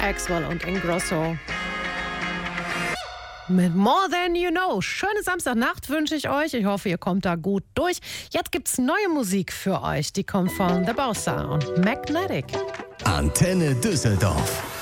Axwell und Ingrosso. Mit More Than You Know. Schöne Samstagnacht wünsche ich euch. Ich hoffe, ihr kommt da gut durch. Jetzt gibt's neue Musik für euch. Die kommt von The Bossa und Magnetic. Antenne Düsseldorf.